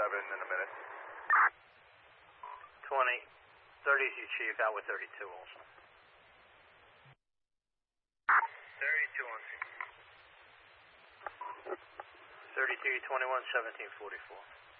in a minute. 20. 30 is your chief, out with 32 also. 32 on 32, 21, 1744.